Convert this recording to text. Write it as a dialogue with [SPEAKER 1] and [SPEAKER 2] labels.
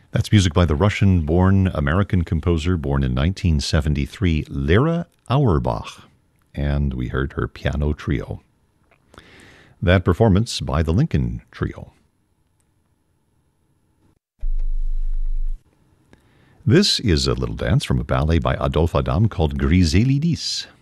[SPEAKER 1] That's music by the Russian-born American composer born in 1973, Lera Auerbach, and we heard her piano trio. That performance by the Lincoln Trio. This is a little dance from a ballet by Adolphe Adam called Griselidis.